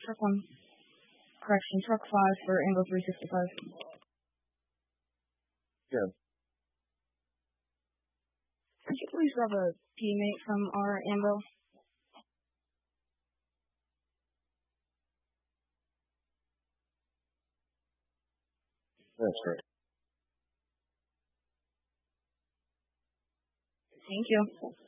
truck 1. Correction, truck 5 for Angle 365. Good. Could you please grab a teammate from our ambo? That's great. Thank you.